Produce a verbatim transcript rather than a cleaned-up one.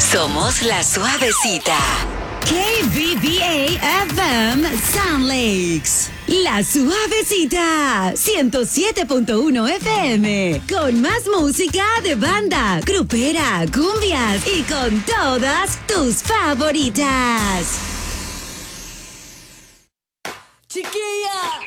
Somos la suavecita. K B B A F M Sound Lakes. La suavecita. ciento siete punto uno F M. Con más música de banda, grupera, cumbias y con todas tus favoritas. Chiquilla,